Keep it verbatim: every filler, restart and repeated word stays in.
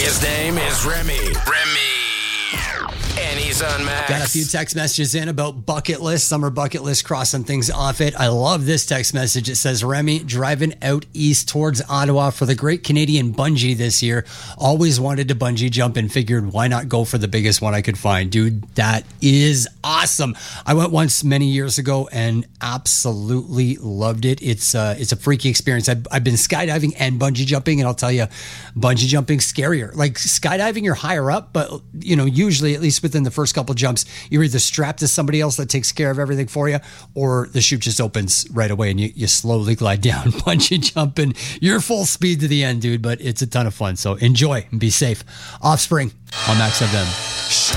His name is Remy. Remy. And he's on Max. Got a few text messages in about bucket list, summer bucket list, crossing things off it. I love this text message. It says, Remy, driving out east towards Ottawa for the Great Canadian Bungee this year. Always wanted to bungee jump and figured why not go for the biggest one I could find. Dude, that is awesome. I went once many years ago and absolutely loved it. It's uh, it's a freaky experience. I've, I've been skydiving and bungee jumping, and I'll tell you, bungee jumping's scarier. Like skydiving, you're higher up, but you know, usually at least within the first couple jumps, you're either strapped to somebody else that takes care of everything for you, or the chute just opens right away and you, you slowly glide down. Bungee jumping, you're full speed to the end, dude, but it's a ton of fun. So enjoy and be safe. Offspring on Max F M.